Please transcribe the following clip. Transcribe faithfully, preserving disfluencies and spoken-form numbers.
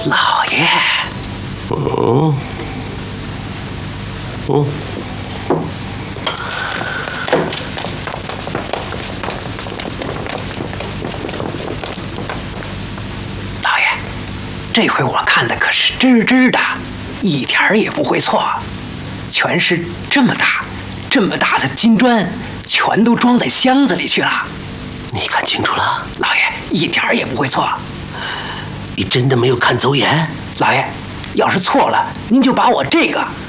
老爷。 嗯，嗯。 老爷，这回我看的可是真真的，一点儿也不会错，全是这么大、这么大的金砖，全都装在箱子里去了。 你看清楚了？ 老爷，一点儿也不会错。 你真的没有看走眼？ 老爷，要是错了，您就把我这个